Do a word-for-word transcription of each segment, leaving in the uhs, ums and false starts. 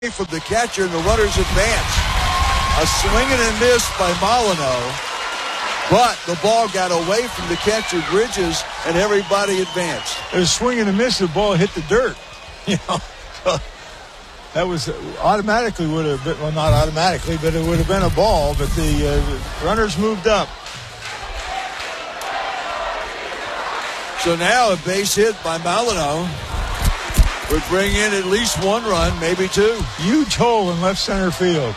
from the catcher, and the runners advance. A swing and a miss by Molyneux, but the ball got away from the catcher, Bridges, and everybody advanced. It was swing and a miss. The ball hit the dirt. You know, that was automatically would have been, well, not automatically, but it would have been a ball, but the, uh, the runners moved up. So now a base hit by Molyneux would bring in at least one run, maybe two. Huge hole in left center field.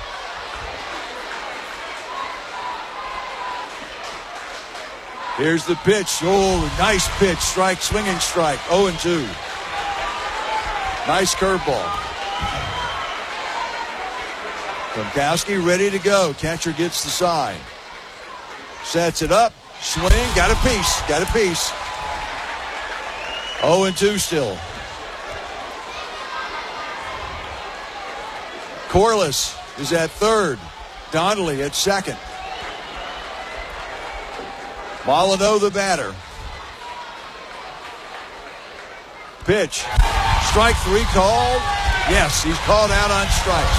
Here's the pitch. Oh, nice pitch. Strike, swinging strike. oh and two. Nice curveball. Gronkowski ready to go. Catcher gets the sign. Sets it up. Swing. Got a piece. Got a piece. oh and two still. Corliss is at third. Donnelly at second. Molyneux the batter. Pitch. Strike three called. Yes, he's called out on strikes.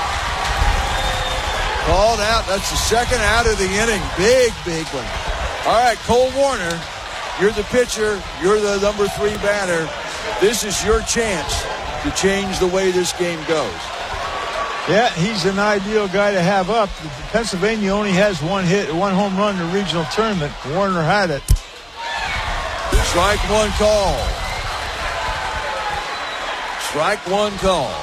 Called out. That's the second out of the inning. Big, big one. All right, Cole Warner, you're the pitcher. You're the number three batter. This is your chance to change the way this game goes. Yeah, he's an ideal guy to have up. Pennsylvania only has one hit, one home run in the regional tournament. Warner had it. Strike one call. Strike one call.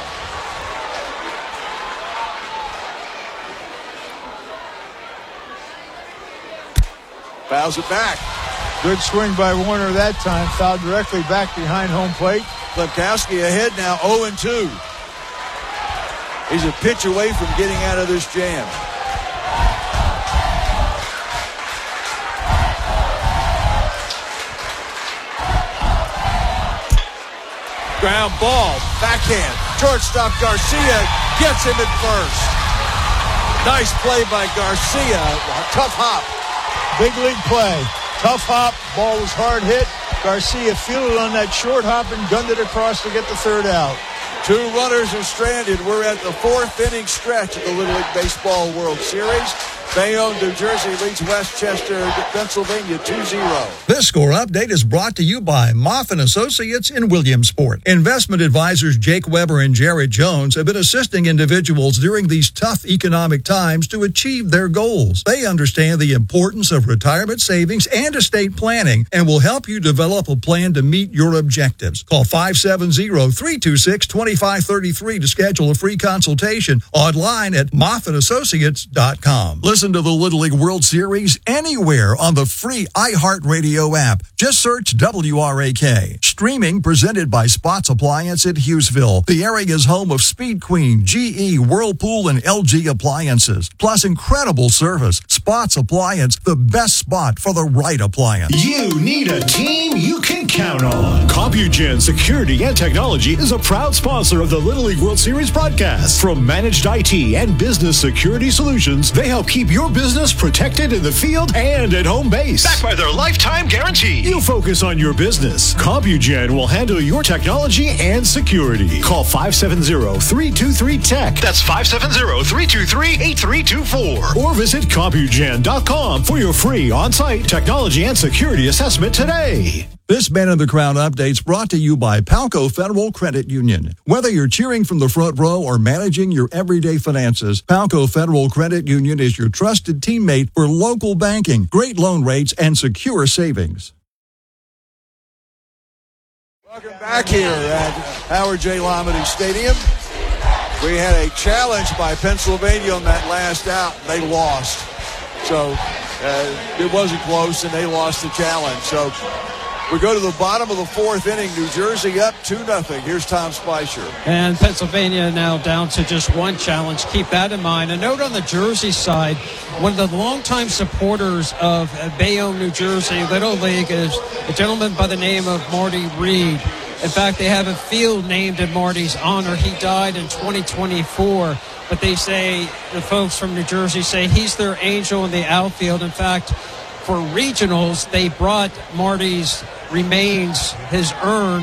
Fouls it back. Good swing by Warner that time. Fouled directly back behind home plate. Klimkowski ahead now, oh and two. He's a pitch away from getting out of this jam. Ground ball, backhand. Shortstop Garcia gets him at first. Nice play by Garcia. Tough hop. Big league play. Tough hop. Ball was hard hit. Garcia fielded on that short hop and gunned it across to get the third out. Two runners are stranded. We're at the fourth inning stretch of the Little League Baseball World Series. Bayonne, New Jersey leads Westchester, Pennsylvania two zero. This score update is brought to you by Moff and Associates in Williamsport. Investment advisors Jake Weber and Jared Jones have been assisting individuals during these tough economic times to achieve their goals. They understand the importance of retirement savings and estate planning and will help you develop a plan to meet your objectives. Call five seven zero, three two six, two five three three to schedule a free consultation online at moff and associates dot com. Listen to the Little League World Series anywhere on the free iHeartRadio app. Just search W R A K. Streaming presented by Spots Appliance at Hughesville, the area's home of Speed Queen, G E, Whirlpool, and L G appliances. Plus incredible service. Spots Appliance, the best spot for the right appliance. You need a team you can count on. CompuGen Security and Technology is a proud sponsor of the Little League World Series broadcast. From managed I T and business security solutions, they help keep your business protected in the field and at home base. Backed by their lifetime guarantee. You focus on your business. CompuGen will handle your technology and security. Call five seven zero, three two three, T E C. That's five seven zero, three two three, eight three two four. Or visit CompuGen dot com for your free on-site technology and security assessment today. This Man in the Crown update's brought to you by Palco Federal Credit Union. Whether you're cheering from the front row or managing your everyday finances, Palco Federal Credit Union is your trusted teammate for local banking, great loan rates, and secure savings. Welcome back here at Howard J. Lomedy Stadium. We had a challenge by Pennsylvania on that last out. They lost. So uh, it wasn't close, and they lost the challenge. So we go to the bottom of the fourth inning. New Jersey up two nothing. Here's Tom Spicer. And Pennsylvania now down to just one challenge. Keep that in mind. A note on the Jersey side, one of the longtime supporters of Bayonne, New Jersey, Little League, is a gentleman by the name of Marty Reed. In fact, they have a field named in Marty's honor. He died in twenty twenty-four. But they say, the folks from New Jersey say he's their angel in the outfield. In fact, for regionals, they brought Marty's remains, his urn,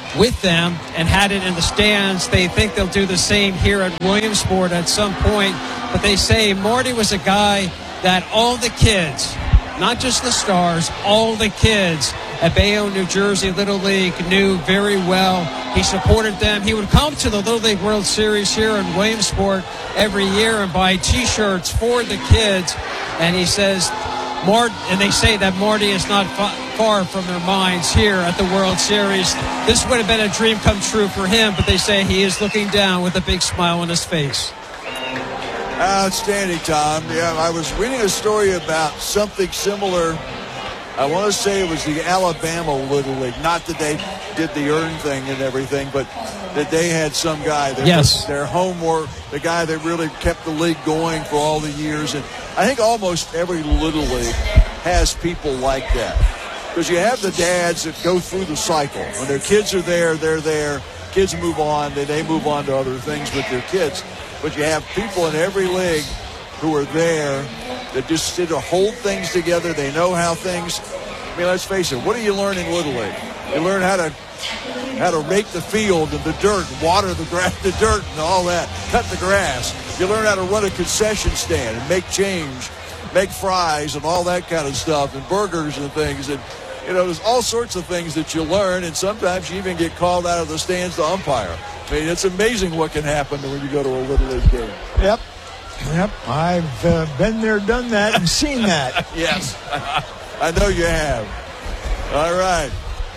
with them and had it in the stands. They think they'll do the same here at Williamsport at some point. But they say Marty was a guy that all the kids, not just the stars, all the kids at Bayonne, New Jersey Little League knew very well. He supported them. He would come to the Little League World Series here in Williamsport every year and buy T-shirts for the kids. And he says, Mart, and they say that Marty is not fa- far from their minds here at the World Series. This would have been a dream come true for him, but they say he is looking down with a big smile on his face. Outstanding, Tom. Yeah, I was reading a story about something similar. I want to say it was the Alabama Little League. Not that they did the earn thing and everything, but that they had some guy. That yes. Their homework, the guy that really kept the league going for all the years. And I think almost every Little League has people like that. Because you have the dads that go through the cycle. When their kids are there, they're there. Kids move on. Then they move on to other things with their kids. But you have people in every league who are there that just sit to hold things together. They know how things, I mean, let's face it, what do you learn in Little League? You learn how to how to rake the field and the dirt, water the grass, the dirt and all that, cut the grass. You learn how to run a concession stand and make change, make fries and all that kind of stuff and burgers and things. And, you know, there's all sorts of things that you learn, and sometimes you even get called out of the stands to umpire. I mean, it's amazing what can happen when you go to a Little League game. Yep. Yep. I've uh, been there, done that, and seen that. Yes. I know you have. All right.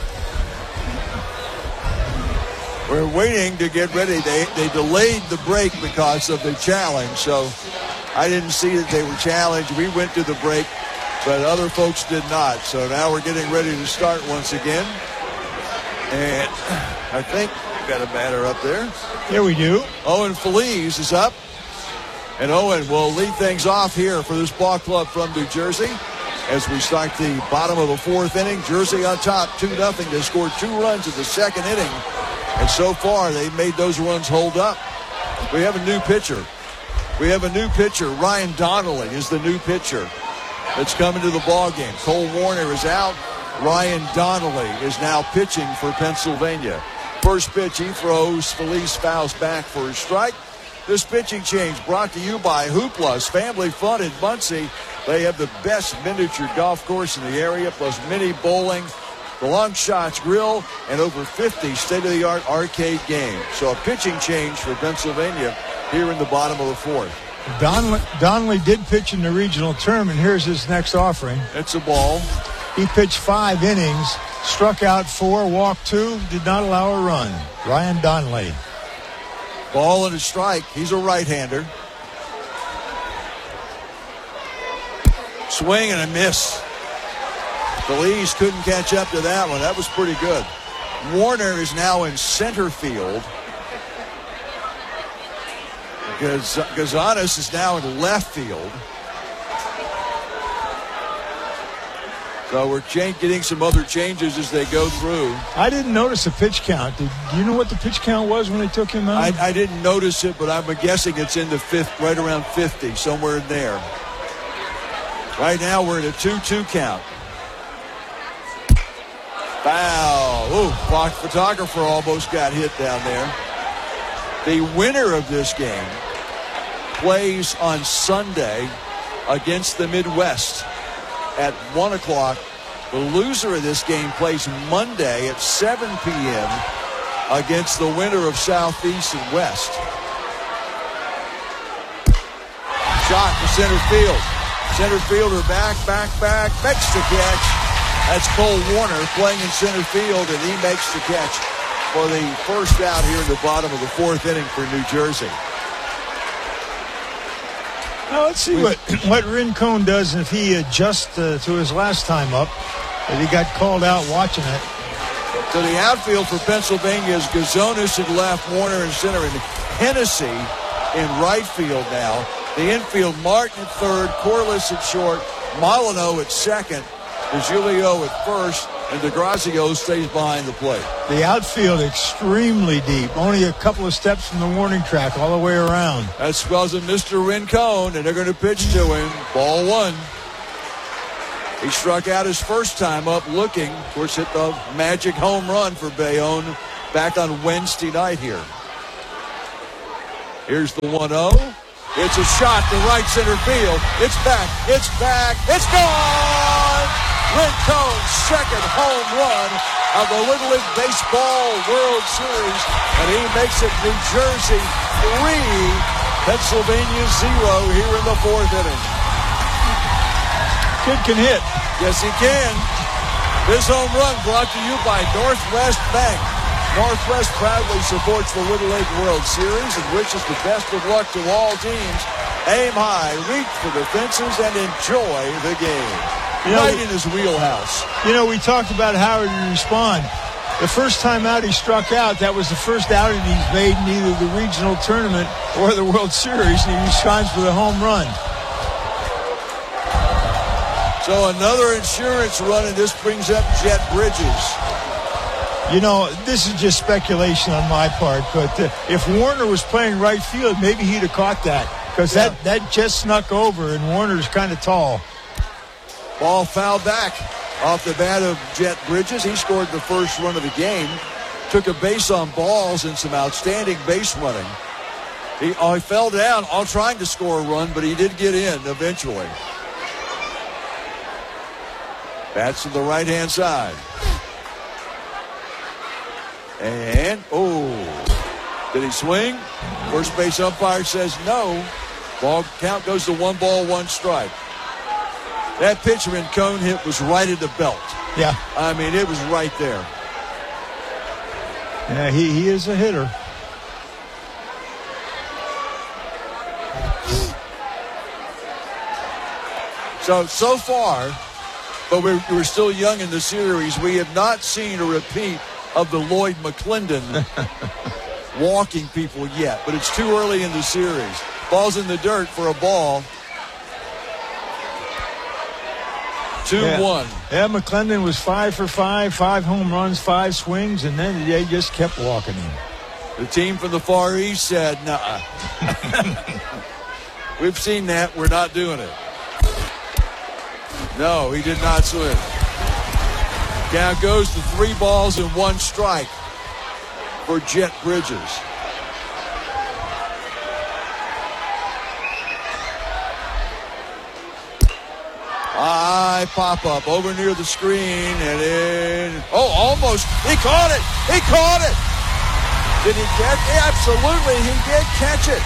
We're waiting to get ready. They they delayed the break because of the challenge, so I didn't see that they were challenged. We went to the break, but other folks did not. So now we're getting ready to start once again. And I think we've got a batter up there. Here we do. Owen Feliz is up. And Owen will lead things off here for this ball club from New Jersey as we start the bottom of the fourth inning. Jersey on top, two nothing. They scored two runs in the second inning. And so far, they've made those runs hold up. We have a new pitcher. We have a new pitcher. Ryan Donnelly is the new pitcher that's coming to the ball game. Cole Warner is out. Ryan Donnelly is now pitching for Pennsylvania. First pitch he throws. Feliz fouls back for a strike. This pitching change brought to you by Hoopla's Family Fun in Muncie. They have the best miniature golf course in the area, plus mini bowling, the Long Shots Grill, and over fifty state-of-the-art arcade games. So a pitching change for Pennsylvania here in the bottom of the fourth. Donnelly, Donnelly did pitch in the regional tournament. Here's his next offering. It's a ball. He pitched five innings, struck out four, walked two, did not allow a run. Ryan Donnelly. Ball and a strike. He's a right-hander. Swing and a miss. Feliz couldn't catch up to that one. That was pretty good. Warner is now in center field. Gaz- Gazanis is now in left field. So we're ch- getting some other changes as they go through. I didn't notice a pitch count. Did do you know what the pitch count was when they took him out? I, I didn't notice it, but I'm guessing it's in the fifth, right around fifty, somewhere in there. Right now we're at a two two count. Foul. Ooh, Fox photographer almost got hit down there. The winner of this game plays on Sunday against the Midwest at one o'clock. The loser of this game plays Monday at seven p.m. against the winner of Southeast and West. Shot to center field. Center fielder back, back, back, makes the catch. That's Cole Warner playing in center field, and he makes the catch for the first out here in the bottom of the fourth inning for New Jersey. Now let's see what, what Rincon does if he adjusts uh, to his last time up. That he got called out watching it. So the outfield for Pennsylvania is Gazonis at left, Warner in center, and Hennessy in right field now. The infield, Martin at third, Corliss at short, Molyneux at second, DeGiulio at first, and DeGrazio stays behind the plate. The outfield extremely deep, only a couple of steps from the warning track all the way around. That's because of Mister Rincon, and they're going to pitch to him. Ball one. He struck out his first time up looking. Of course, hit the magic home run for Bayonne back on Wednesday night here. Here's the one oh. It's a shot to right center field. It's back. It's back. It's gone! Rincone's second home run of the Little League Baseball World Series, and he makes it New Jersey three, Pennsylvania zero here in the fourth inning. Kid can hit. Yes, he can. This home run brought to you by Northwest Bank. Northwest proudly supports the Little League World Series and wishes the best of luck to all teams. Aim high, reach for the fences, and enjoy the game. You know, right in his wheelhouse. You know, we talked about how he would respond. The first time out he struck out, that was the first outing he's made in either the regional tournament or the World Series, and he responds with a home run. So another insurance run, and this brings up Jet Bridges. You know, this is just speculation on my part, but uh, if Warner was playing right field, maybe he'd have caught that, because yeah. that, that just snuck over, and Warner's kind of tall. Ball fouled back off the bat of Jet Bridges. He scored the first run of the game, took a base on balls and some outstanding base running. He, oh, he fell down all trying to score a run, but he did get in eventually. Bats to the right-hand side. And, oh, did he swing? First base umpire says no. Ball count goes to one ball, one strike. That pitch Rincon hit was right at the belt. Yeah. I mean, it was right there. Yeah, he, he is a hitter. So, so far, but we're, we're still young in the series, we have not seen a repeat of the Lloyd McClendon walking people yet. But it's too early in the series. Ball's in the dirt for a ball. two one. Yeah. yeah, McClendon was five for five, five home runs, five swings, and then they just kept walking him. The team from the Far East said, nah. We've seen that. We're not doing it. No, he did not swing. Count goes to three balls and one strike for Jet Bridges. High pop-up over near the screen and in. Oh, almost. He caught it. He caught it. Did he catch it? Absolutely, he did catch it.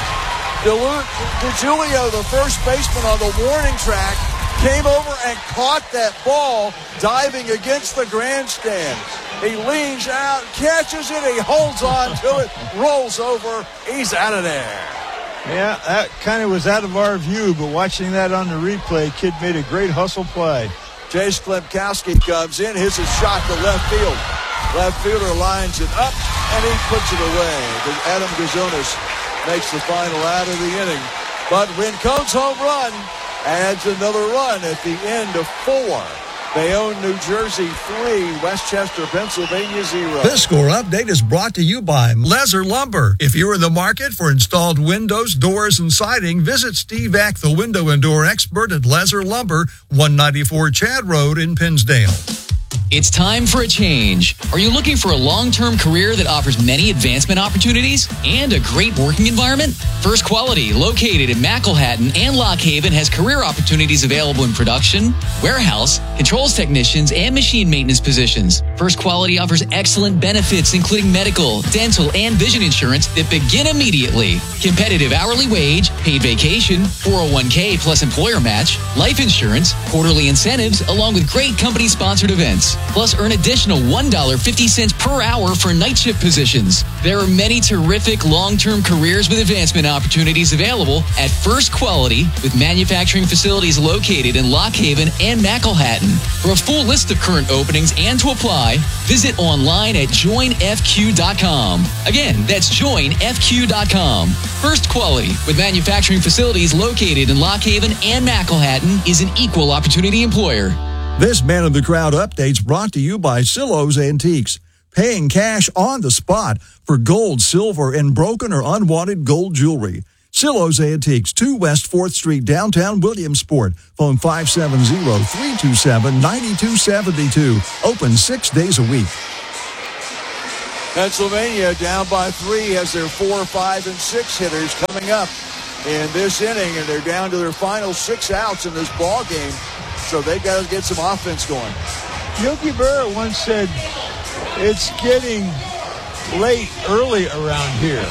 DeGiulio, the first baseman on the warning track, came over and caught that ball diving against the grandstand. He leans out, catches it, he holds on to it, rolls over. He's out of there. Yeah, that kind of was out of our view, but watching that on the replay, kid made a great hustle play. Chase Klimkowski comes in, hits a shot to left field. Left fielder lines it up, and he puts it away. Adam Gazonis makes the final out of the inning. But Rincon's home run adds another run at the end of four. Bayonne, New Jersey, three. Westchester, Pennsylvania, zero. This score update is brought to you by Lezer Lumber. If you're in the market for installed windows, doors, and siding, visit Steve Ack, the window and door expert at Lezer Lumber, one ninety-four Chad Road in Pennsdale. It's time for a change. Are you looking for a long-term career that offers many advancement opportunities and a great working environment? First Quality, located in McElhattan and Lock Haven, has career opportunities available in production, warehouse, controls technicians, and machine maintenance positions. First Quality offers excellent benefits, including medical, dental, and vision insurance that begin immediately. Competitive hourly wage, paid vacation, four oh one k plus employer match, life insurance, quarterly incentives, along with great company-sponsored events. Plus, earn additional one dollar and fifty cents per hour for night shift positions. There are many terrific long-term careers with advancement opportunities available at First Quality, with manufacturing facilities located in Lock Haven and McElhattan. For a full list of current openings and to apply, visit online at join f q dot com. Again, that's join f q dot com. First Quality, with manufacturing facilities located in Lock Haven and McElhattan, is an equal opportunity employer. This Man of the Crowd update's brought to you by Silo's Antiques. Paying cash on the spot for gold, silver, and broken or unwanted gold jewelry. Silo's Antiques, two West fourth Street, downtown Williamsport. Phone five seven zero, three two seven, nine two seven two. Open six days a week. Pennsylvania down by three has their four, five, and six hitters coming up in this inning, and they're down to their final six outs in this ball game, so they got to get some offense going. Yogi Berra once said, it's getting late early around here.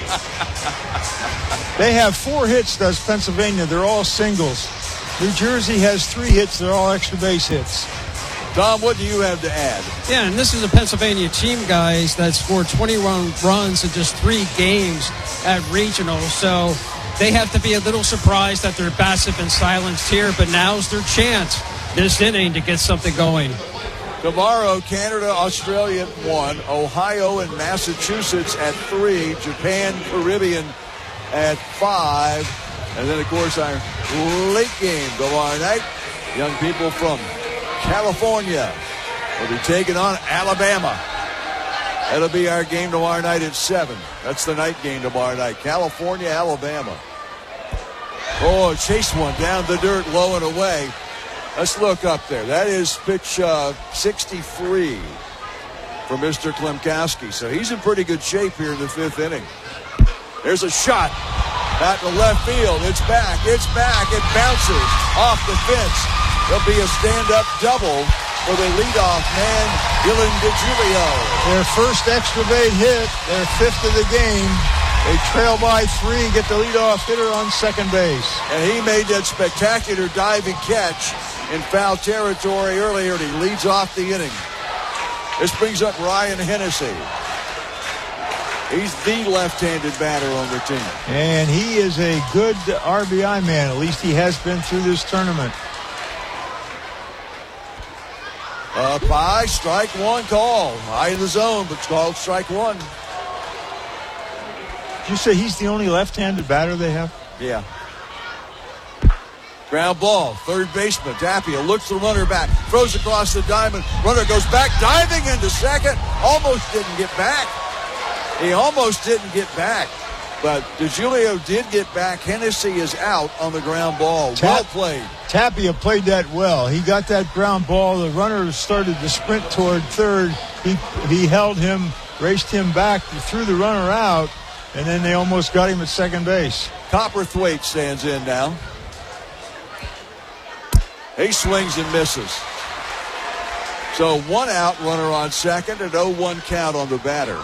They have four hits, does Pennsylvania. They're all singles. New Jersey has three hits. They're all extra base hits. Tom, what do you have to add? Yeah, and this is a Pennsylvania team, guys, that scored twenty-one runs in just three games at regional. So they have to be a little surprised that their bats have been silenced here, but now's their chance this inning to get something going. Tomorrow, Canada, Australia at one, Ohio and Massachusetts at three, Japan, Caribbean at five, and then, of course, our late game tomorrow night. Young people from California will be taking on Alabama. That'll be our game tomorrow night at seven. That's the night game tomorrow night. California, Alabama. Oh, chase one down the dirt, low and away. Let's look up there. That is pitch uh, sixty-three for Mister Klimkowski. So he's in pretty good shape here in the fifth inning. There's a shot out to left field. It's back. It's back. It bounces off the fence. There'll be a stand-up double for the leadoff man, Dylan DeGiulio. Their first extra base hit, their fifth of the game. They trail by three, get the leadoff hitter on second base. And he made that spectacular diving catch in foul territory earlier, and he leads off the inning. This brings up Ryan Hennessy. He's the left-handed batter on the team. And he is a good R B I man. At least he has been through this tournament. Up high, strike one call. High in the zone, but it's called strike one. Did you say he's the only left-handed batter they have? Yeah. Ground ball, third baseman, Tapia looks the runner back, throws across the diamond, runner goes back, diving into second, almost didn't get back. He almost didn't get back, but DeGiulio did get back. Hennessy is out on the ground ball. Tap- well played. Tapia played that well. He got that ground ball. The runner started to sprint toward third. He he held him, raced him back, threw the runner out, and then they almost got him at second base. Copperthwaite stands in now. He swings and misses. So one out, runner on second, and oh one count on the batter.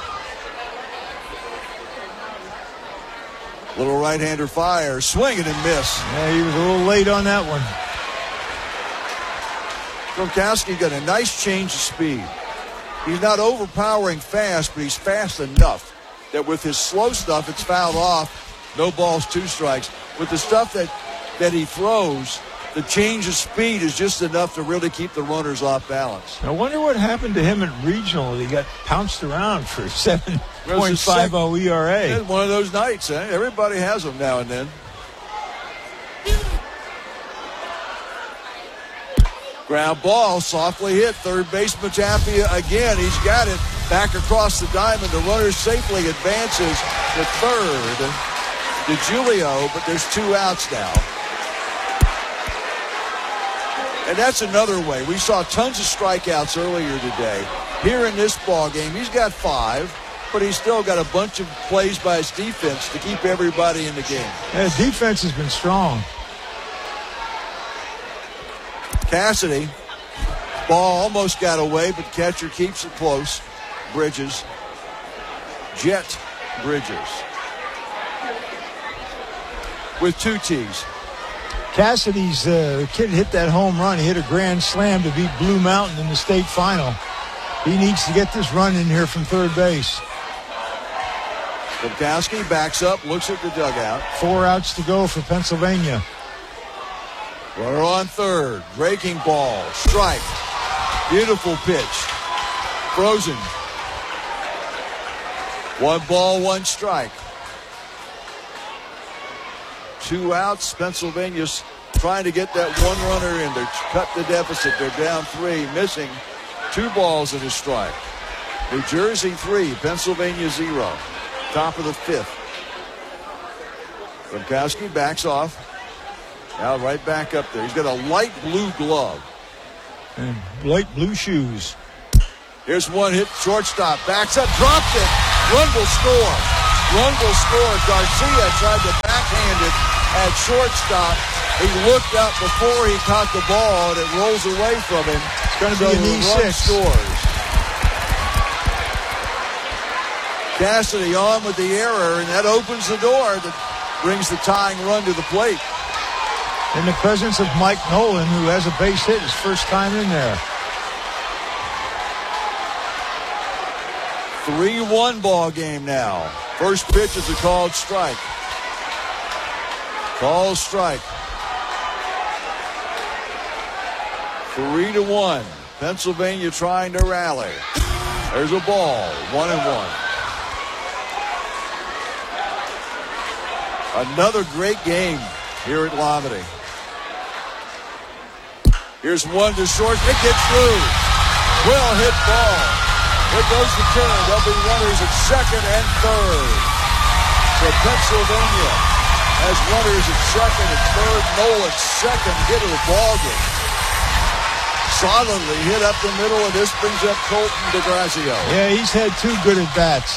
Little right-hander fire, swinging and miss. Yeah, he was a little late on that one. Gronkowski got a nice change of speed. He's not overpowering fast, but he's fast enough that with his slow stuff, it's fouled off. No balls, two strikes. With the stuff that, that he throws, the change of speed is just enough to really keep the runners off balance. I wonder what happened to him at regional. He got pounced around for seven point five oh E R A. It's one of those nights, eh? Everybody has them now and then. Ground ball, softly hit. Third baseman Tapia again. He's got it back across the diamond. The runner safely advances to third. DeGiulio, but there's two outs now. And that's another way. We saw tons of strikeouts earlier today. Here in this ball game, he's got five, but he's still got a bunch of plays by his defense to keep everybody in the game. Yeah, defense has been strong. Cassidy, ball almost got away, but catcher keeps it close. Bridges. Jet Bridges. With two T's. Cassidy's uh, kid hit that home run. He hit a grand slam to beat Blue Mountain in the state final. He needs to get this run in here from third base. Gronkowski backs up, looks at the dugout. Four outs to go for Pennsylvania. Runner on third. Breaking ball. Strike. Beautiful pitch. Frozen. One ball, one strike. Two outs. Pennsylvania's trying to get that one runner in. They cut the deficit. They're down three, missing two balls and a strike. New Jersey three, Pennsylvania zero. Top of the fifth. Gronkowski backs off. Now right back up there. He's got a light blue glove. And light blue shoes. Here's one hit, shortstop, backs up, dropped it. Run will score. Run will score. Garcia tried to backhand it at shortstop. He looked up before he caught the ball, and it rolls away from him. It's going to so be an the E run six. scores. Cassidy on with the error, and that opens the door that brings the tying run to the plate. In the presence of Mike Nolan, who has a base hit his first time in there. three one ball game now. First pitch is a called strike. Called strike. Three to one. Pennsylvania trying to rally. There's a ball. One and one. Another great game here at Lamade. Here's one to short. It gets through. Well hit ball. Here goes the turn. There'll be runners at second and third. So Pennsylvania has runners at second and third. Nolan's second hit of the ball game. Solidly hit up the middle, and this brings up Colton DeGrazio. Yeah, he's had two good at-bats.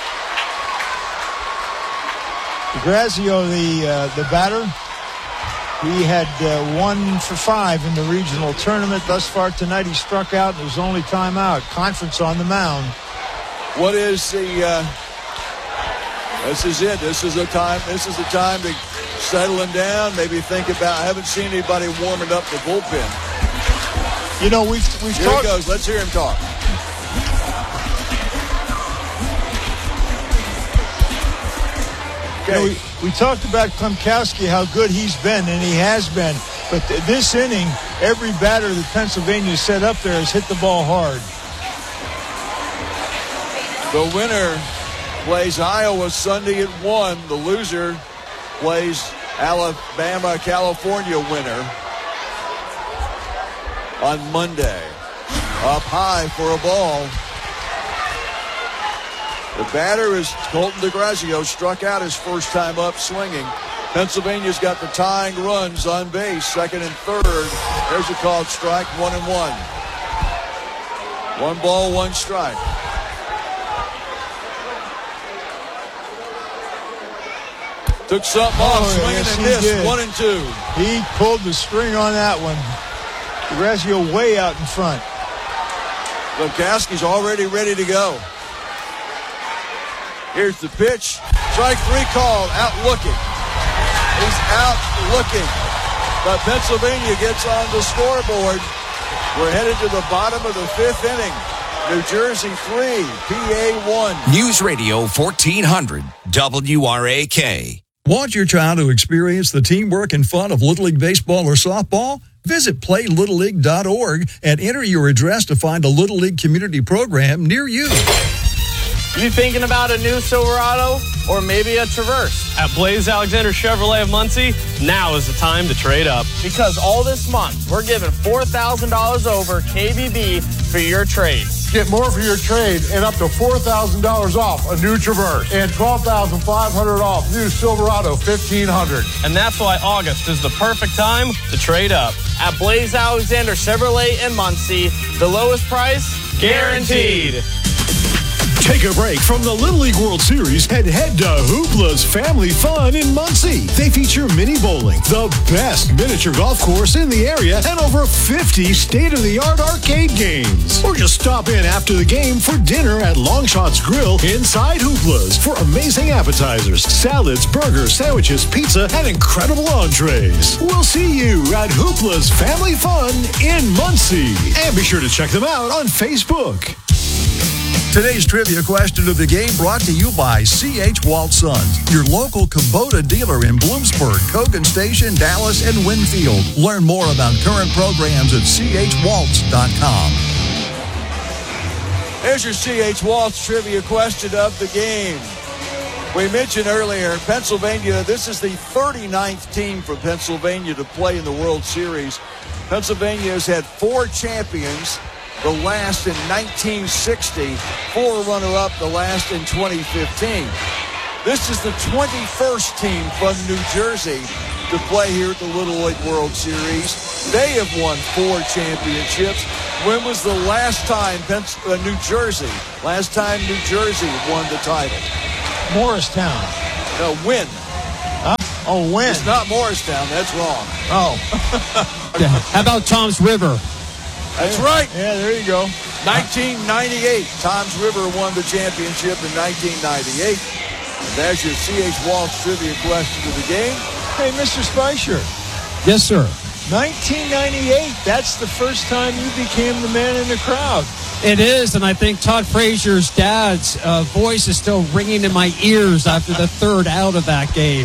DeGrazio, the, uh, the batter, he had uh, one for five in the regional tournament. Thus far tonight, he struck out, and it was the only time out. Conference on the mound. What is the... Uh, this is it. This is the time. This is the time to settle him down. Maybe think about... I haven't seen anybody warming up the bullpen. You know, we've, we've Here talked... he goes. Let's hear him talk. You know, we, we talked about Klimkowski, how good he's been, and he has been. But th- this inning, every batter that Pennsylvania set up there has hit the ball hard. The winner plays Iowa Sunday at one. The loser plays Alabama, California winner on Monday. Up high for a ball. The batter is Colton DeGrazio, struck out his first time up swinging. Pennsylvania's got the tying runs on base, second and third. There's a called strike, one and one. One ball, one strike. Took something off, Oh, swinging yes, and he missed, did. one and two. He pulled the string on that one. DeGrazio way out in front. Lukowski's already ready to go. Here's the pitch. Strike three called. Out looking. He's out looking. But Pennsylvania gets on the scoreboard. We're headed to the bottom of the fifth inning. New Jersey three, P A one. News Radio fourteen hundred, W R A K. Want your child to experience the teamwork and fun of Little League baseball or softball? Visit play little league dot org and enter your address to find a Little League community program near you. You thinking about a new Silverado or maybe a Traverse? At Blaze Alexander Chevrolet of Muncie, now is the time to trade up. Because all this month, we're giving four thousand dollars over K B B for your trade. Get more for your trade and up to four thousand dollars off a new Traverse and twelve thousand five hundred dollars off new Silverado fifteen hundred. And that's why August is the perfect time to trade up. At Blaze Alexander Chevrolet in Muncie, the lowest price guaranteed. Take a break from the Little League World Series and head to Hoopla's Family Fun in Muncie. They feature mini bowling, the best miniature golf course in the area, and over fifty state-of-the-art arcade games. Or just stop in after the game for dinner at Longshots Grill inside Hoopla's for amazing appetizers, salads, burgers, sandwiches, pizza, and incredible entrees. We'll see you at Hoopla's Family Fun in Muncie. And be sure to check them out on Facebook. Today's trivia question of the game brought to you by C H. Walt Sons, your local Kubota dealer in Bloomsburg, Cogan Station, Dallas, and Winfield. Learn more about current programs at c h waltz dot com. There's your C H. Waltz trivia question of the game. We mentioned earlier, Pennsylvania, this is the thirty-ninth team from Pennsylvania to play in the World Series. Pennsylvania has had four champions, the last in nineteen sixty, four runner-up, the last in twenty fifteen. This is the twenty-first team from New Jersey to play here at the Little League World Series. They have won four championships. When was the last time Pens- uh, New Jersey, last time New Jersey won the title? Morristown. No, win. Huh? Oh, win. It's not Morristown. That's wrong. Oh. How about Tom's River? That's right. Yeah, there you go. nineteen ninety-eight. Tom's River won the championship in nineteen ninety-eight. And there's your C H Walsh trivia question of the game. Hey, Mister Spicer. Yes, sir. nineteen ninety-eight. That's the first time you became the man in the crowd. It is, and I think Todd Frazier's dad's uh, voice is still ringing in my ears after the third out of that game.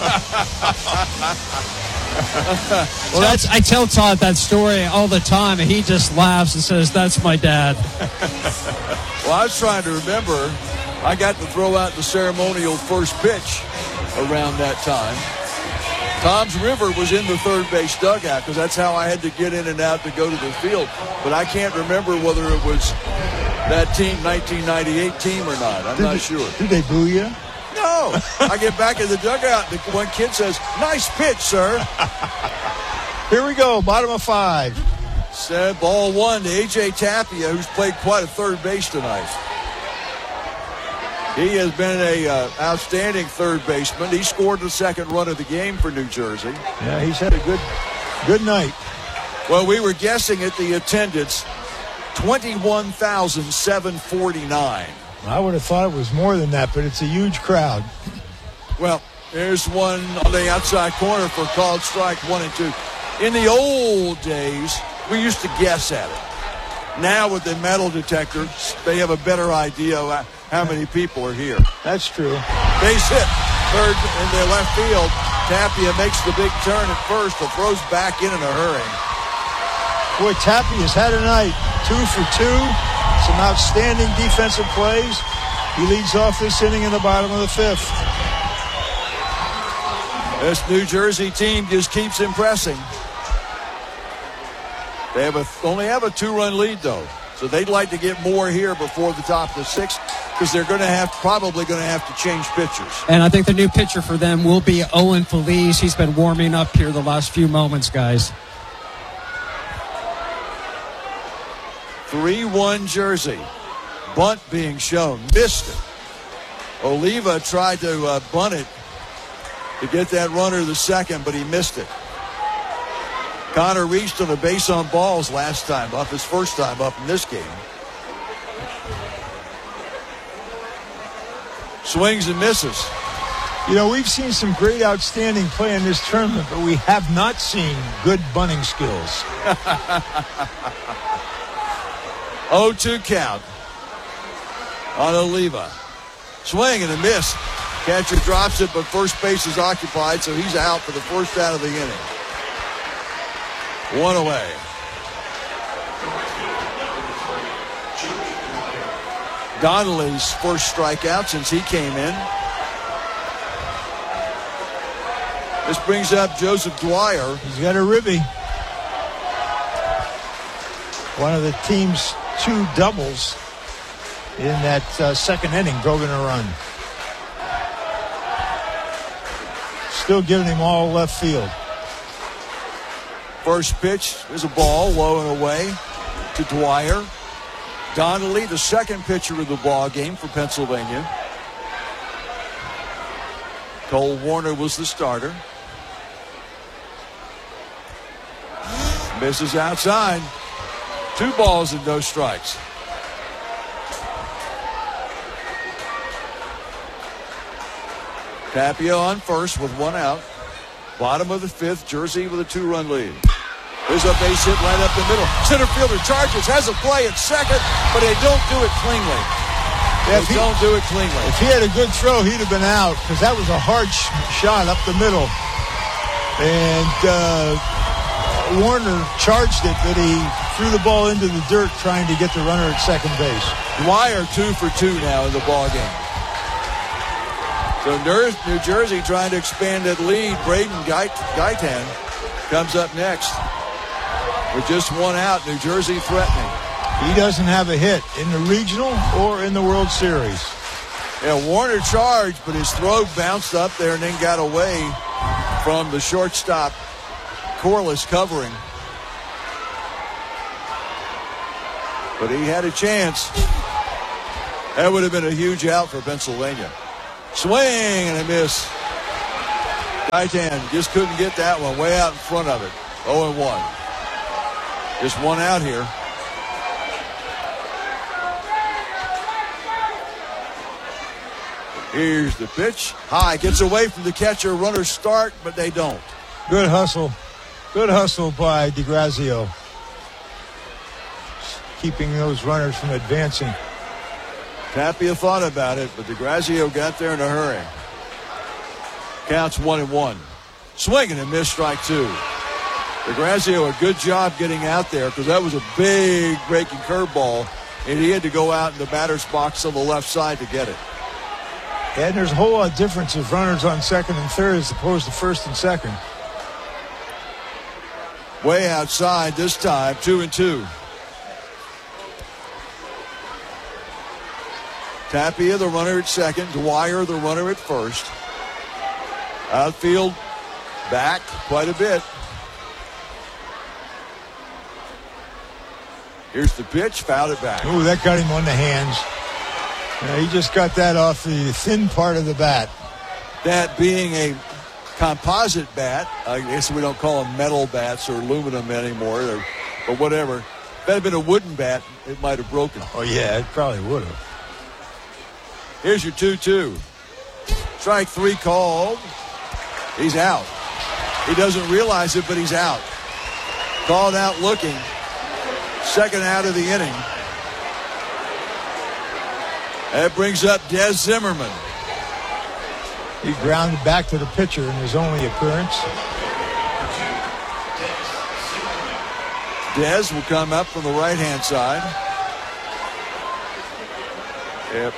Well, that's, I tell Todd that story all the time, and he just laughs and says, "That's my dad." Well, I was trying to remember. I got to throw out the ceremonial first pitch around that time. Tom's River was in the third base dugout because that's how I had to get in and out to go to the field. But I can't remember whether it was that team, nineteen ninety-eight team or not. I'm did not they, sure. Did they boo you? No. I get back in the dugout and one kid says, "Nice pitch, sir." Here we go, bottom of five. Said ball one to A J Tapia, who's played quite a third base tonight. He has been a uh, outstanding third baseman. He scored the second run of the game for New Jersey. Yeah, he's had a good, good night. Well, we were guessing at the attendance, twenty-one thousand seven hundred forty-nine. I would have thought it was more than that, but it's a huge crowd. Well, there's one on the outside corner for called strike one and two. In the old days, we used to guess at it. Now with the metal detectors, they have a better idea of how many people are here. That's true. Base hit, third in the left field. Tapia makes the big turn at first, but throws back in in a hurry. Boy, Tapia's had a night. Two for two. Some outstanding defensive plays. He leads off this inning in the bottom of the fifth. This New Jersey team just keeps impressing. They have a, only have a two-run lead, though. So they'd like to get more here before the top of the sixth because they're going to have probably going to have to change pitchers. And I think the new pitcher for them will be Owen Feliz. He's been warming up here the last few moments, guys. three one Jersey. Bunt being shown. Missed it. Oliva tried to uh, bunt it to get that runner the second, but he missed it. Connor reached on a base on balls last time up, his first time up in this game. Swings and misses. You know, we've seen some great outstanding play in this tournament, but we have not seen good bunting skills. oh two count on Oliva. Swing and a miss. Catcher drops it, but first base is occupied, so he's out for the first out of the inning. One away. Donnelly's first strikeout since he came in. This brings up Joseph Dwyer. He's got a ribby. One of the team's two doubles in that uh, second inning drove in a run. Still giving him all left field. First pitch is a ball low and away to Dwyer. Donnelly, the second pitcher of the ball game for Pennsylvania. Cole Warner was the starter. Misses outside. Two balls and no strikes. Tapia on first with one out. Bottom of the fifth, Jersey with a two-run lead. There's a base hit right up the middle. Center fielder charges, has a play at second, but they don't do it cleanly. Yeah, they he, don't do it cleanly. If he had a good throw, he'd have been out because that was a hard sh- shot up the middle. And uh, Warner charged it, but he threw the ball into the dirt trying to get the runner at second base. Dwyer two for two now in the ball game. So New Jersey trying to expand that lead. Braden Gaitan comes up next. With just one out, New Jersey threatening. He doesn't have a hit in the regional or in the World Series. Yeah, Warner charged, but his throw bounced up there and then got away from the shortstop Corliss covering. But he had a chance. That would have been a huge out for Pennsylvania. Swing and a miss. Titan just couldn't get that one, way out in front of it. oh and one. Just one out here. Here's the pitch. High, gets away from the catcher. Runners start, but they don't. Good hustle. Good hustle by DeGrazio. Keeping those runners from advancing. Tapia thought about it, but DeGrazio got there in a hurry. Counts one and one. Swing and a miss, strike two. DeGrazio, a good job getting out there because that was a big breaking curveball, and he had to go out in the batter's box on the left side to get it. Yeah, and there's a whole lot of difference of runners on second and third as opposed to first and second. Way outside this time, two and two. Tapia, the runner at second. Dwyer, the runner at first. Outfield back quite a bit. Here's the pitch, fouled it back. Ooh, that got him on the hands. Uh, he just got that off the thin part of the bat. That being a composite bat, I guess we don't call them metal bats or aluminum anymore, or, or whatever. If that had been a wooden bat, it might have broken. Oh, yeah, it probably would have. Here's your two two. Strike three called. He's out. He doesn't realize it, but he's out. Called out looking. Second out of the inning. That brings up Des Zimmerman. He grounded back to the pitcher in his only appearance. Des will come up from the right-hand side. Yep.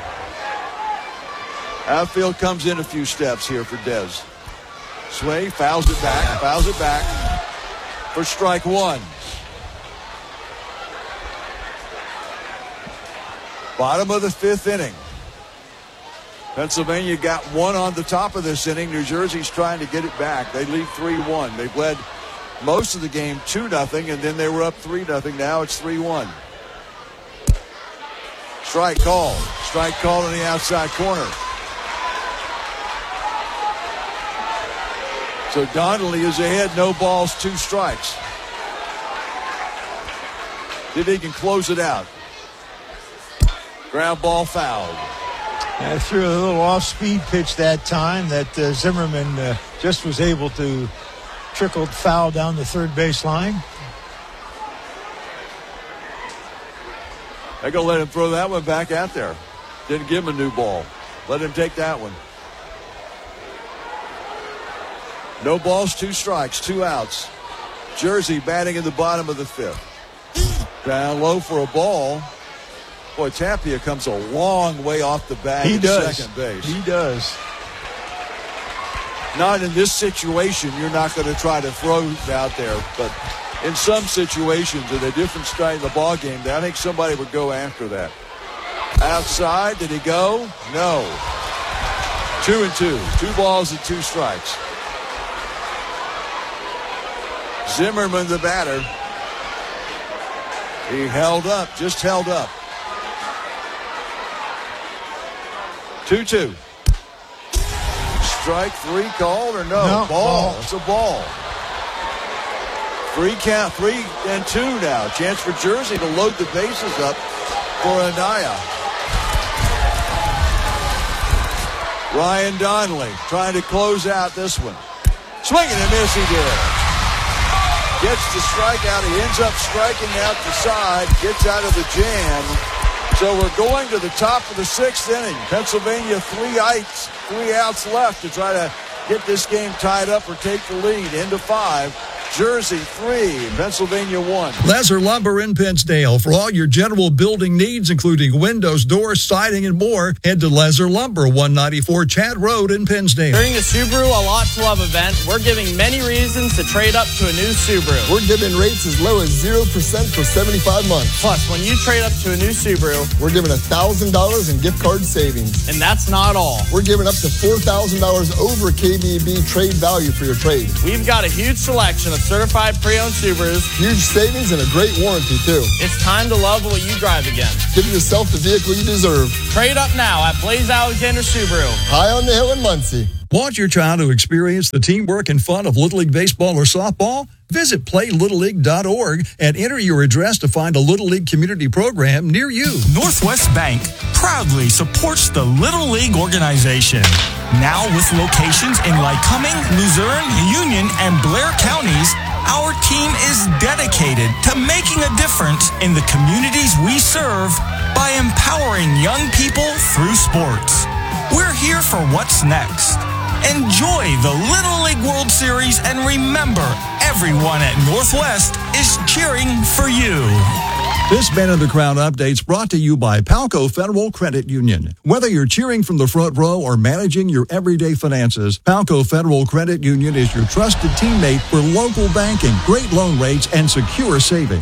Outfield comes in a few steps here for Des. Sway fouls it back, fouls it back for strike one. Bottom of the fifth inning. Pennsylvania got one on the top of this inning. New Jersey's trying to get it back. They lead three one. They've led most of the game two nothing, and then they were up three nothing. Now it's three one. Strike call. Strike call in the outside corner. So Donnelly is ahead, no balls, two strikes. See if he can close it out. Ground ball fouled. I threw a little off-speed pitch that time that uh, Zimmerman uh, just was able to trickle foul down the third base line. They're going to let him throw that one back out there. Didn't give him a new ball. Let him take that one. No balls, two strikes, two outs. Jersey batting in the bottom of the fifth. Down low for a ball. Boy, Tapia comes a long way off the bag he at does. second base. He does. Not in this situation. You're not going to try to throw out there. But in some situations, at a different stage in the ball game, I think somebody would go after that. Outside, did he go? No. Two and two. Two balls and two strikes. Zimmerman, the batter. He held up, just held up. two two. Strike three called or no? No, ball. ball. It's a ball. Three count, three and two now. Chance for Jersey to load the bases up for Anaya. Ryan Donnelly trying to close out this one. Swinging and miss, he did. Gets the strikeout. He ends up striking out the side. Gets out of the jam. So we're going to the top of the sixth inning. Pennsylvania, three outs, three outs left to try to get this game tied up or take the lead. Into five. Jersey three, Pennsylvania one. Lesser Lumber in Pennsdale. For all your general building needs, including windows, doors, siding, and more, head to Lesser Lumber, one ninety-four Chad Road in Pennsdale. During the Subaru A Lot to Love event, we're giving many reasons to trade up to a new Subaru. We're giving rates as low as zero percent for seventy-five months. Plus, when you trade up to a new Subaru, we're giving one thousand dollars in gift card savings. And that's not all. We're giving up to four thousand dollars over K B B trade value for your trade. We've got a huge selection of certified pre-owned Subarus. Huge savings and a great warranty, too. It's time to love what you drive again. Give yourself the vehicle you deserve. Trade up now at Blaze Alexander Subaru. High on the hill in Muncie. Want your child to experience the teamwork and fun of Little League baseball or softball? Visit play little league dot org and enter your address to find a Little League community program near you. Northwest Bank proudly supports the Little League organization. Now with locations in Lycoming, Luzerne, Union, and Blair counties, our team is dedicated to making a difference in the communities we serve by empowering young people through sports. We're here for what's next. Enjoy the Little League World Series and remember, everyone at Northwest is cheering for you. This Man in the Crowd update's brought to you by Palco Federal Credit Union. Whether you're cheering from the front row or managing your everyday finances, Palco Federal Credit Union is your trusted teammate for local banking, great loan rates, and secure savings.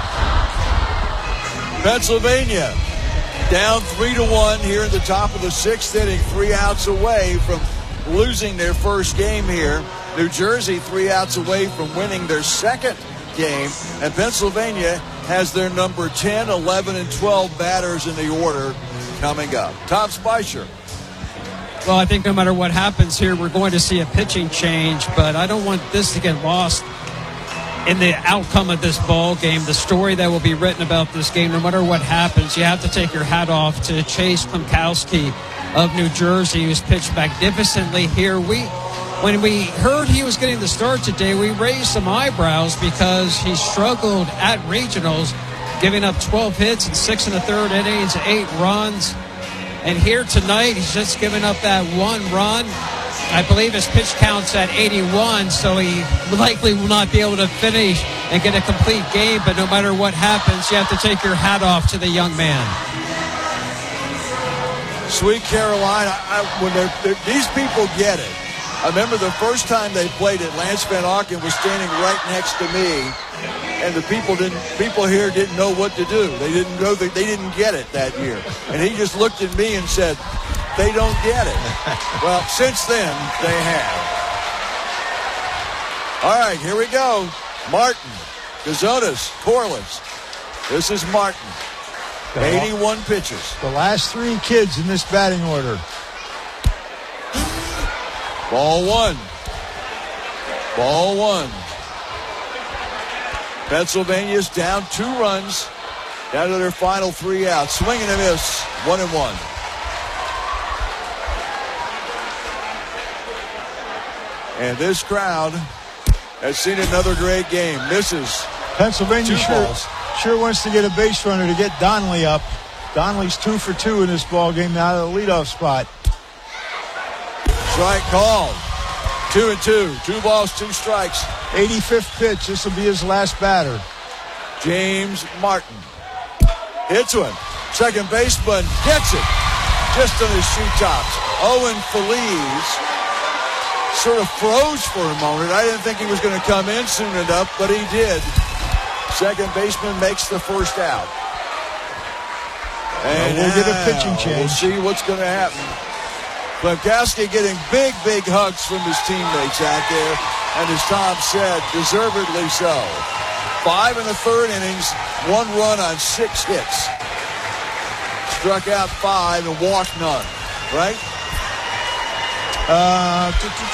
Pennsylvania down three to one here in the top of the sixth inning, three outs away from losing their first game here. New Jersey three outs away from winning their second game, and Pennsylvania has their number ten, eleven, and twelve batters in the order coming up. Tom Spicer. Well, I think no matter what happens here, we're going to see a pitching change, but I don't want this to get lost in the outcome of this ball game, the story that will be written about this game. No matter what happens, you have to take your hat off to Chase Klimkowski of New Jersey, who's pitched magnificently here. We, when we heard he was getting the start today, we raised some eyebrows because he struggled at regionals, giving up twelve hits in six and a third innings, eight runs. And here tonight, he's just given up that one run. I believe his pitch count's at eighty-one, so he likely will not be able to finish and get a complete game. But no matter what happens, you have to take your hat off to the young man. Sweet Caroline, I, when they're, they're, these people get it. I remember the first time they played it, Lance Van Auken was standing right next to me, and the people didn't. People here didn't know what to do. They didn't know that they didn't get it that year, and he just looked at me and said, "They don't get it." Well, since then they have. All right, here we go. Martin, Gazonas, Corliss. This is Martin. eighty-one pitches. The last three kids in this batting order. Ball one. Ball one. Pennsylvania's down two runs, down to their final three outs. Swing and a miss, one and one. And this crowd has seen another great game. Misses. Pennsylvania two sure, balls. sure wants to get a base runner to get Donnelly up. Donnelly's two for two in this ball game now to the leadoff spot. Strike called. Two and two. Two balls, two strikes. eighty-fifth pitch. This will be his last batter. James Martin hits one. Second baseman gets it. Just on his shoe tops. Owen Feliz sort of froze for a moment. I didn't think he was going to come in soon enough, but he did. Second baseman makes the first out. And well, we'll get a pitching change. We'll see what's going to happen. Klimkowski getting big, big hugs from his teammates out there. And as Tom said, deservedly so. Five in the third innings, one run on six hits. Struck out five and walked none, right? Uh,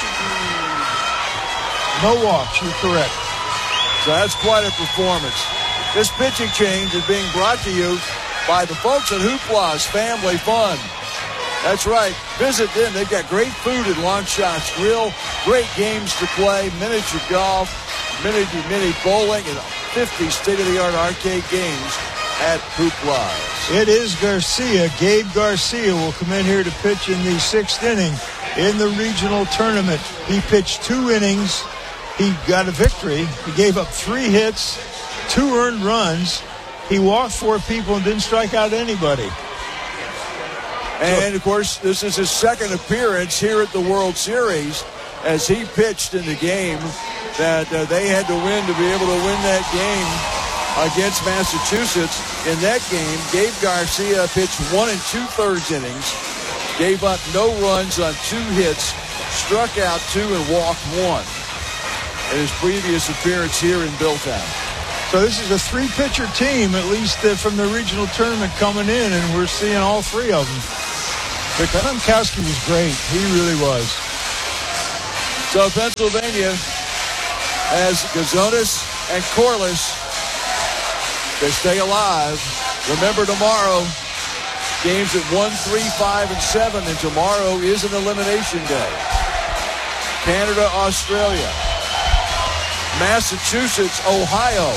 no walks, you're correct. So that's quite a performance. This pitching change is being brought to you by the folks at Hoopla's Family Fun. That's right. Visit them. They've got great food at Long Shots Grill, great games to play, miniature golf, mini mini bowling, and fifty state-of-the-art arcade games at Hoopla's. It is Garcia. Gabe Garcia will come in here to pitch in the sixth inning in the regional tournament. He pitched two innings he got a victory. He gave up three hits, two earned runs. He walked four people and didn't strike out anybody. And, of course, this is his second appearance here at the World Series as he pitched in the game that uh, they had to win to be able to win that game against Massachusetts. In that game, Gabe Garcia pitched one and two-thirds innings, gave up no runs on two hits, struck out two, and walked one in his previous appearance here in Billtown. So this is a three-pitcher team, at least uh, from the regional tournament coming in, and we're seeing all three of them. But Klimkowski was great. He really was. So Pennsylvania has Gazonis and Corliss to stay alive. Remember, tomorrow, games at one, three, five, and seven, and tomorrow is an elimination day. Canada, Australia. Massachusetts, Ohio.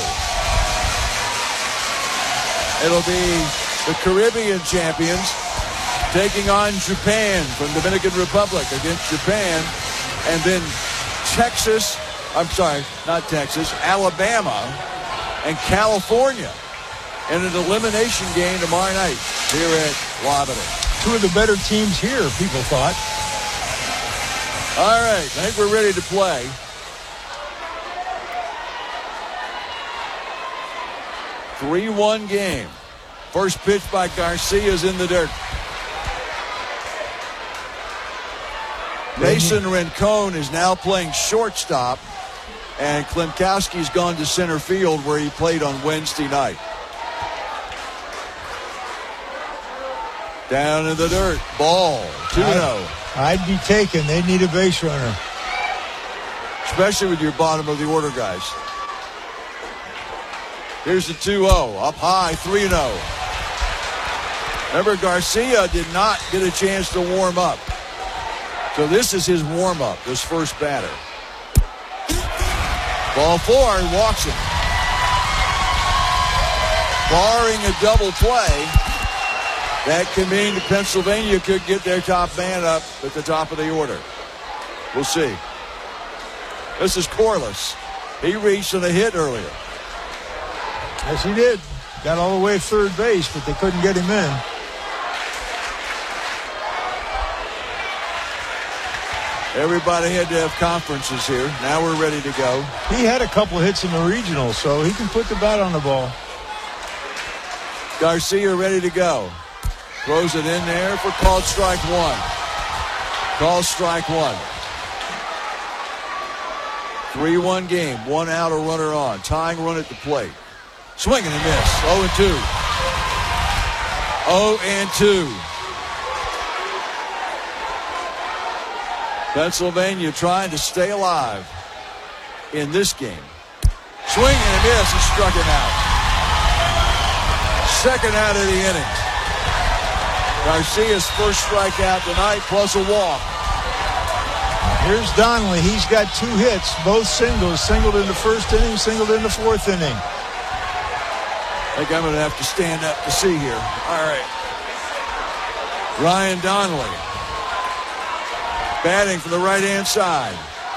It'll be the Caribbean champions taking on Japan from Dominican Republic against Japan. And then Texas, I'm sorry, not Texas, Alabama and California in an elimination game tomorrow night here at Labadie. Two of the better teams here, people thought. All right, I think we're ready to play. three one game. First pitch by Garcia is in the dirt. Mason Rincon is now playing shortstop, and Klimkowski's gone to center field where he played on Wednesday night. Down in the dirt. Ball. two oh. I'd be taken. They need a base runner. Especially with your bottom of the order guys. Here's the two oh. Up high, three oh. Remember, Garcia did not get a chance to warm up. So this is his warm-up, this first batter. Ball four, he walks it. Barring a double play, that can mean that Pennsylvania could get their top man up at the top of the order. We'll see. This is Corliss. He reached on a hit earlier. Yes, he did. Got all the way to third base, but they couldn't get him in. Everybody had to have conferences here. Now we're ready to go. He had a couple hits in the regional, so he can put the bat on the ball. Garcia ready to go. Throws it in there for called strike one. Called strike one. three one game. One out, a runner on. Tying run at the plate. Swing and a miss. oh and two. oh and two. Pennsylvania trying to stay alive in this game. Swing and a miss. He struck him out. Second out of the inning. Garcia's first strikeout tonight, plus a walk. Here's Donnelly. He's got two hits, both singles. Singled in the first inning, singled in the fourth inning. I think I'm going to have to stand up to see here. All right. Ryan Donnelly. Batting from the right-hand side.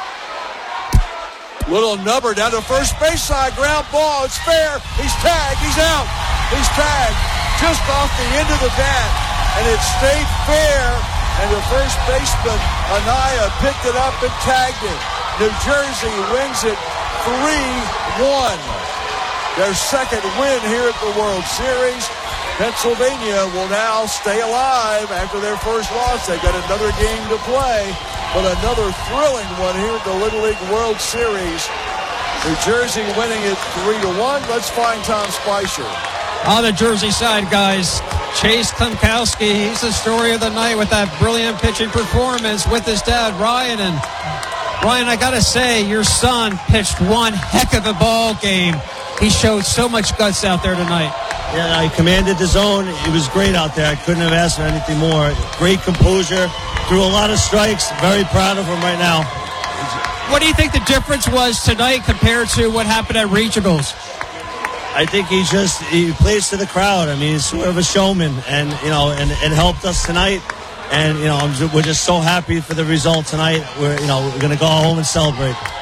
Little nubber down to first base side. Ground ball. It's fair. He's tagged. He's out. He's tagged just off the end of the bat. And it stayed fair. And the first baseman, Anaya, picked it up and tagged it. New Jersey wins it three one. Their second win here at the World Series. Pennsylvania will now stay alive after their first loss. They've got another game to play, but another thrilling one here at the Little League World Series. New Jersey winning it three to one. Let's find Tom Spicer. On the Jersey side, guys, Chase Klimkowski. He's the story of the night with that brilliant pitching performance with his dad, Ryan. And Ryan, I got to say, your son pitched one heck of a ball game. He showed so much guts out there tonight. Yeah, I commanded the zone. It was great out there. I couldn't have asked for anything more. Great composure. Threw a lot of strikes. Very proud of him right now. What do you think the difference was tonight compared to what happened at regionals? I think he just he plays to the crowd. I mean, he's sort of a showman, and you know, and it helped us tonight. And you know, I'm, we're just so happy for the result tonight. We're you know we're gonna go home and celebrate.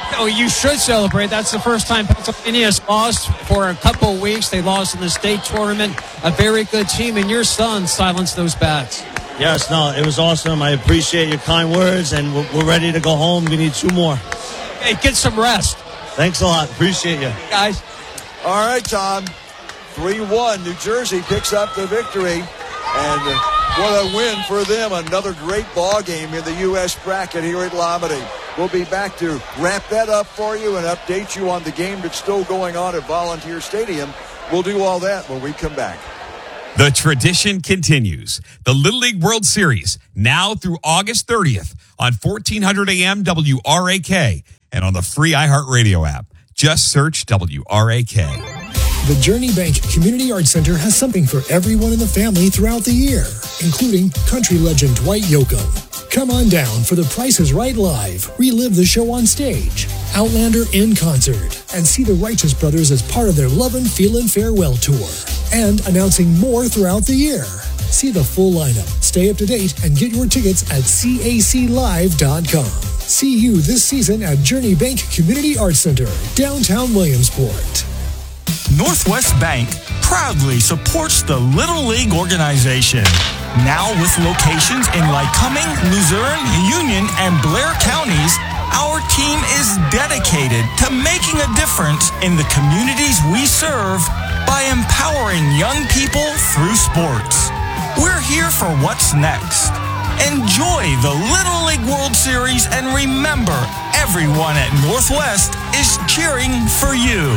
Oh, you should celebrate. That's the first time Pennsylvania has lost for a couple of weeks. They lost in the state tournament. A very good team, and your son silenced those bats. Yes, no, it was awesome. I appreciate your kind words, and we're, we're ready to go home. We need two more. Hey, get some rest. Thanks a lot. Appreciate you. Guys. All right, Tom. three one. New Jersey picks up the victory. And uh, what a win for them. Another great ball game in the U S bracket here at Lamade. We'll be back to wrap that up for you and update you on the game that's still going on at Volunteer Stadium. We'll do all that when we come back. The tradition continues. The Little League World Series, now through August thirtieth on fourteen hundred A M W R A K and on the free iHeartRadio app. Just search W R A K. The Journey Bank Community Arts Center has something for everyone in the family throughout the year, including country legend Dwight Yoakam. Come on down for The Price is Right Live, relive the show on stage, Outlander in concert, and see the Righteous Brothers as part of their Lovin' Feelin' Farewell Tour. And announcing more throughout the year. See the full lineup, stay up to date, and get your tickets at C A C live dot com. See you this season at Journey Bank Community Arts Center, downtown Williamsport. Northwest Bank proudly supports the Little League organization. Now with locations in Lycoming, Luzerne, Union, and Blair counties, our team is dedicated to making a difference in the communities we serve by empowering young people through sports. We're here for what's next. Enjoy the Little League World Series and remember, everyone at Northwest is cheering for you.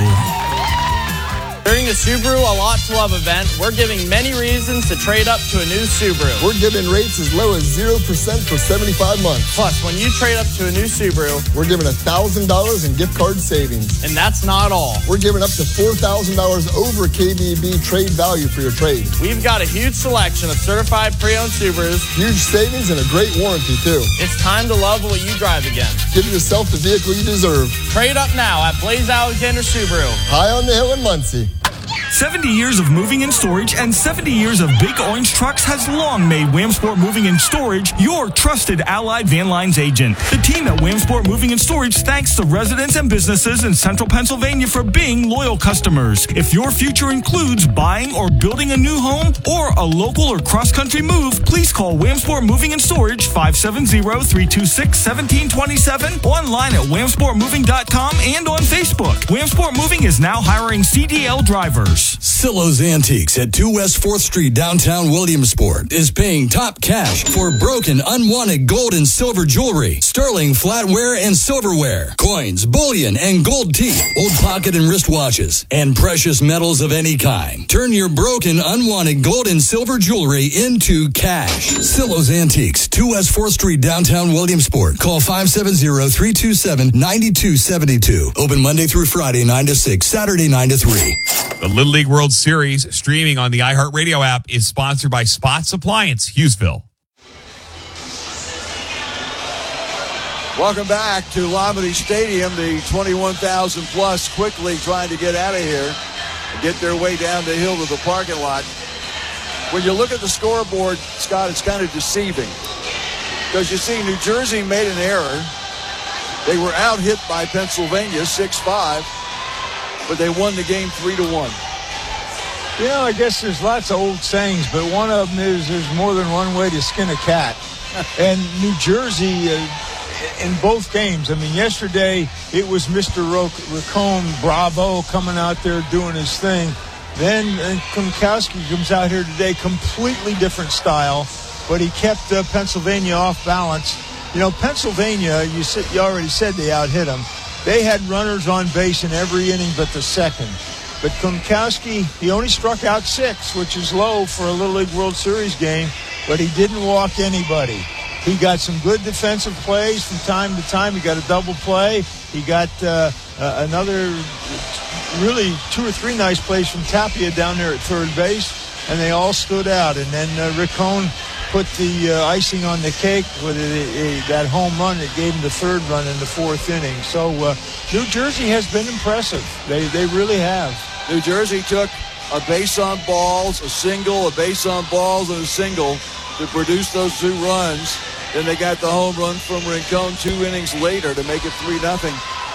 During the Subaru A Lot to Love event, we're giving many reasons to trade up to a new Subaru. We're giving rates as low as zero percent for seventy-five months. Plus, when you trade up to a new Subaru, we're giving one thousand dollars in gift card savings. And that's not all. We're giving up to four thousand dollars over K B B trade value for your trade. We've got a huge selection of certified pre-owned Subarus. Huge savings and a great warranty, too. It's time to love what you drive again. Give yourself the vehicle you deserve. Trade up now at Blaze Alexander Subaru. High on the hill in Muncie. seventy years of moving and storage and seventy years of Big Orange Trucks has long made Williamsport Moving and Storage your trusted Allied Van Lines agent. The team at Williamsport Moving and Storage thanks the residents and businesses in central Pennsylvania for being loyal customers. If your future includes buying or building a new home or a local or cross-country move, please call Williamsport Moving and Storage five seven zero, three two six, one seven two seven, online at williamsport moving dot com and on Facebook. Williamsport Moving is now hiring C D L drivers. Silo's Antiques at two West fourth Street, downtown Williamsport, is paying top cash for broken, unwanted gold and silver jewelry, sterling flatware and silverware, coins, bullion, and gold teeth, old pocket and wristwatches, and precious metals of any kind. Turn your broken, unwanted gold and silver jewelry into cash. Silo's Antiques, two West fourth Street, downtown Williamsport. Call five seven zero, three two seven, nine two seven two. Open Monday through Friday, nine to six, Saturday, nine to three. The Little League World Series, streaming on the iHeartRadio app, is sponsored by Spots Appliance, Hughesville. Welcome back to Lamade Stadium. The twenty-one thousand plus quickly trying to get out of here and get their way down the hill to the parking lot. When you look at the scoreboard, Scott, it's kind of deceiving. Because you see, New Jersey made an error. They were out-hit by Pennsylvania, six five. But they won the game three to one. You know, I guess there's lots of old sayings, but one of them is there's more than one way to skin a cat. And New Jersey, uh, in both games, I mean, yesterday it was Mister Racone Bravo coming out there doing his thing. Then uh, Kumkowski comes out here today, completely different style, but he kept uh, Pennsylvania off balance. You know, Pennsylvania, you, said, you already said they out-hit them. They had runners on base in every inning but the second. But Kumkowski, he only struck out six, which is low for a Little League World Series game, but he didn't walk anybody. He got some good defensive plays from time to time. He got a double play. He got uh, uh, another really two or three nice plays from Tapia down there at third base, and they all stood out. And then uh, Racone put the uh, icing on the cake with a, a, that home run that gave him the third run in the fourth inning. So uh, New Jersey has been impressive. They they really have. New Jersey took a base on balls, a single, a base on balls, and a single to produce those two runs. Then they got the home run from Rincon two innings later to make it three nothing.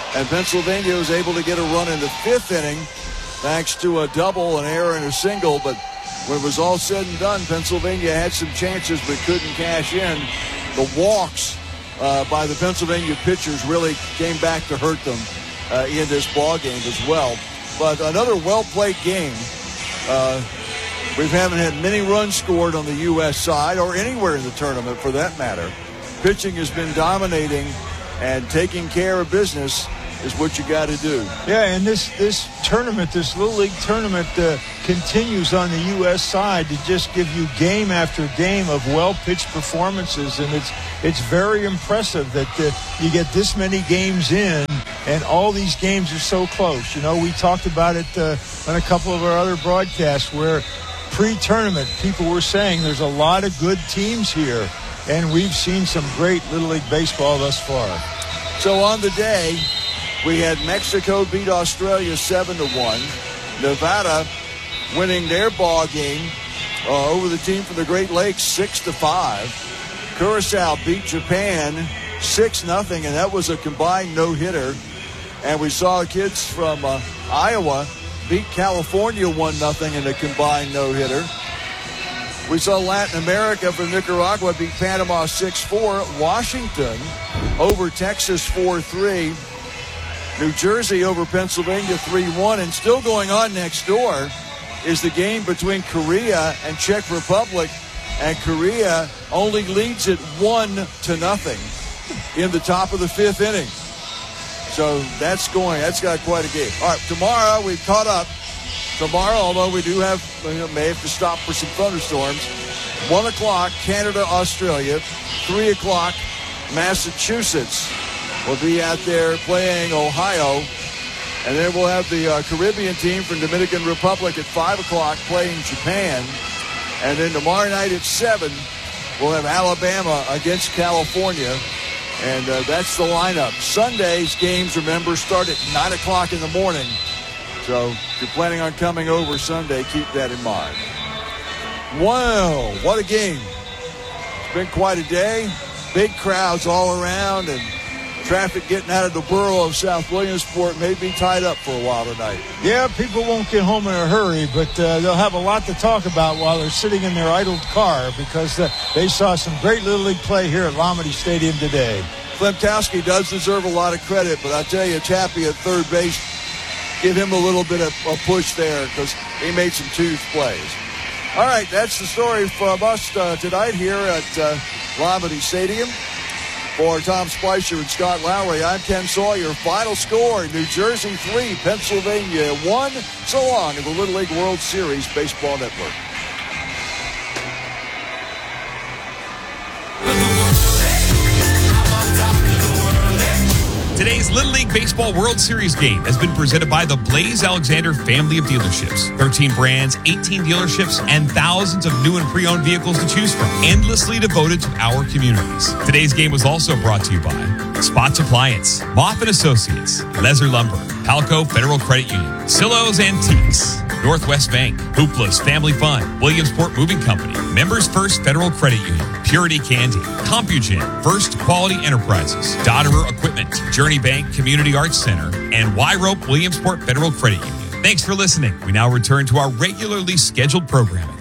And Pennsylvania was able to get a run in the fifth inning thanks to a double, an error, and a single. But when it was all said and done, Pennsylvania had some chances but couldn't cash in. The walks uh, by the Pennsylvania pitchers really came back to hurt them uh, in this ball game as well. But another well-played game. Uh, we haven't had many runs scored on the U S side or anywhere in the tournament for that matter. Pitching has been dominating, and taking care of business is what you got to do. Yeah, and this this tournament, this Little League tournament, uh, continues on the U S side to just give you game after game of well-pitched performances, and it's it's very impressive that uh, you get this many games in, and all these games are so close. You know, we talked about it uh, on a couple of our other broadcasts where pre-tournament people were saying there's a lot of good teams here, and we've seen some great Little League baseball thus far. So on the day, we had Mexico beat Australia seven to one. Nevada winning their ball game uh, over the team from the Great Lakes six to five. Curacao beat Japan six nothing, and that was a combined no-hitter. And we saw kids from uh, Iowa beat California one nothing in a combined no-hitter. We saw Latin America from Nicaragua beat Panama six four. Washington over Texas four three. New Jersey over Pennsylvania three one. And still going on next door is the game between Korea and Czech Republic. And Korea only leads it one to nothing in the top of the fifth inning. So that's going, that's got quite a game. All right, tomorrow we've caught up. Tomorrow, although we do have, you know, may have to stop for some thunderstorms. One o'clock, Canada, Australia. Three o'clock, Massachusetts will be out there playing Ohio. And then we'll have the uh, Caribbean team from Dominican Republic at five o'clock playing Japan. And then tomorrow night at seven, we'll have Alabama against California. And uh, that's the lineup. Sunday's games, remember, start at nine o'clock in the morning. So if you're planning on coming over Sunday, keep that in mind. Wow, what a game. It's been quite a day. Big crowds all around, and traffic getting out of the borough of South Williamsport may be tied up for a while tonight. Yeah, people won't get home in a hurry, but uh, they'll have a lot to talk about while they're sitting in their idled car because uh, they saw some great Little League play here at Lamade Stadium today. Klimkowski does deserve a lot of credit, but I tell you, Chappie at third base, give him a little bit of a push there because he made some huge plays. All right, that's the story from us uh, tonight here at uh, Lamade Stadium. For Tom Spicer and Scott Lowry, I'm Ken Sawyer. Final score, New Jersey three, Pennsylvania one. So long in the Little League World Series Baseball Network. Today's Little League Baseball World Series game has been presented by the Blaze Alexander family of dealerships. thirteen brands, eighteen dealerships, and thousands of new and pre-owned vehicles to choose from, endlessly devoted to our communities. Today's game was also brought to you by Spots Appliance, Moff and Associates, Lezer Lumber, Palco Federal Credit Union, Silo's Antiques, Northwest Bank, Hoopla's Family Fun, Williamsport Moving Company, Members First Federal Credit Union, Purity Candy, CompuGen, First Quality Enterprises, Dotterer Equipment, Journey Bank Community Arts Center, and Y-Rope Williamsport Federal Credit Union. Thanks for listening. We now return to our regularly scheduled programming.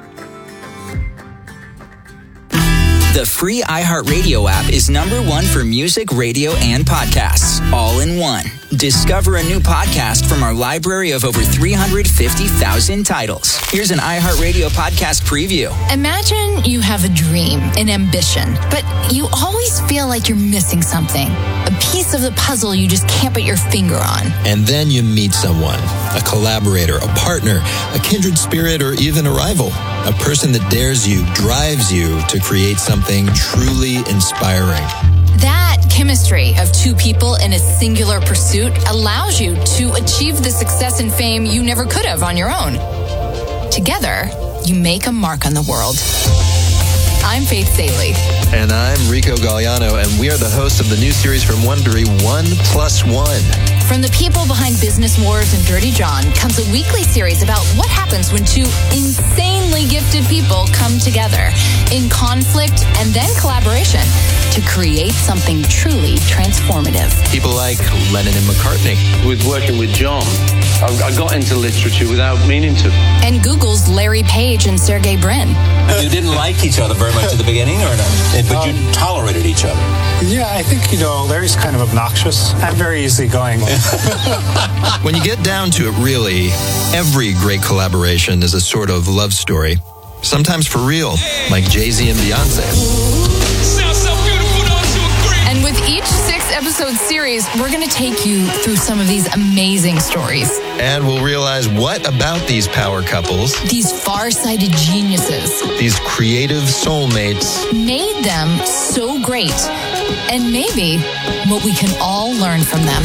The free iHeartRadio app is number one for music, radio, and podcasts, all in one. Discover a new podcast from our library of over three hundred fifty thousand titles. Here's an iHeartRadio podcast preview. Imagine you have a dream, an ambition, but you always feel like you're missing something. A piece of the puzzle you just can't put your finger on. And then you meet someone, a collaborator, a partner, a kindred spirit, or even a rival. A person that dares you, drives you to create something truly inspiring. That chemistry of two people in a singular pursuit allows you to achieve the success and fame you never could have on your own. Together, you make a mark on the world. I'm Faith Saley. And I'm Rico Galliano, and we are the hosts of the new series from Wondery, One Plus One. From the people behind Business Wars and Dirty John comes a weekly series about what happens when two insanely gifted people come together in conflict and then collaboration to create something truly transformative. People like Lennon and McCartney. With working with John, I got into literature without meaning to. And Google's Larry Page and Sergey Brin. You didn't like each other very much at the beginning, or not? But you Um, tolerated each other. Yeah, I think, you know, Larry's kind of obnoxious. I'm very easygoing. When you get down to it, really, every great collaboration is a sort of love story. Sometimes for real, like Jay-Z and Beyonce. And with each six-episode series, we're going to take you through some of these amazing stories. And we'll realize what about these power couples, These far-sighted geniuses, these creative soulmates, made them so great. And maybe what we can all learn from them.